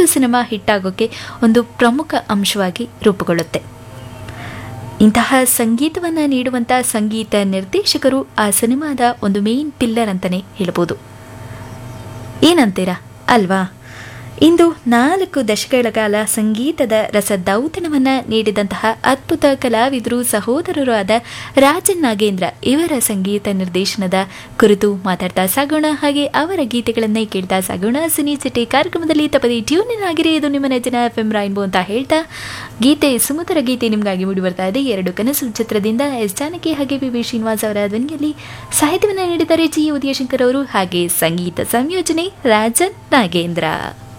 Cinema ಹಿಟ್ಟಾಗೋಕ್ಕೆ ಒಂದು ಪ್ರಮುಖ ಅಂಶವಾಗಿ ರೂಪುಗೊಳ್ಳುತ್ತೆ. ಇಂತಹ ಸಂಗೀತವನ್ನು ನೀಡುವಂಥ ಸಂಗೀತ ನಿರ್ದೇಶಕರು ಆ ಸಿನಿಮಾದ ಒಂದು ಮೇನ್ ಪಿಲ್ಲರ್ ಅಂತಲೇ ಹೇಳ್ಬೋದು. ಏನಂತೀರಾ ಅಲ್ವಾ? ಇಂದು 4 ದಶಕಗಳ ಕಾಲ ಸಂಗೀತದ ರಸದೌತಣವನ್ನು ನೀಡಿದಂತಹ ಅದ್ಭುತ ಕಲಾವಿದರು ಸಹೋದರರು ಆದ ರಾಜನ್ ನಾಗೇಂದ್ರ ಇವರ ಸಂಗೀತ ನಿರ್ದೇಶನದ ಕುರಿತು ಮಾತಾಡ್ತಾ ಸಾಗೋಣ. ಹಾಗೆ ಅವರ ಗೀತೆಗಳನ್ನೇ ಕೇಳ್ತಾ ಸಾಗೋಣ. ಸಿನಿ ಸಿಟಿ ಕಾರ್ಯಕ್ರಮದಲ್ಲಿ ತಪ್ಪದೆ ಟ್ಯೂನ್ ಇನ್ ಆಗಿರಿ. ಇದು ನಿಮ್ಮ ನೆಚ್ಚಿನ FM ರೈನ್ಬೋ ಅಂತ ಹೇಳ್ತಾ ಸುಮಧುರ ಗೀತೆ ನಿಮಗಾಗಿ ಮೂಡಿ ಬರ್ತಾ ಇದೆ. 2 ಕನಸು ಚಿತ್ರದಿಂದ ಎಸ್ ಜಾನಕಿ ಹಾಗೆ ವಿ ಶ್ರೀನಿವಾಸ್ ಅವರ ಧ್ವನಿಯಲ್ಲಿ ಸಾಹಿತ್ಯವನ್ನು ನೀಡಿದ್ದಾರೆ ಜಿ ಉದಯಶಂಕರ್ ಅವರು. ಹಾಗೆ ಸಂಗೀತ ಸಂಯೋಜನೆ ರಾಜನ್ ನಾಗೇಂದ್ರ.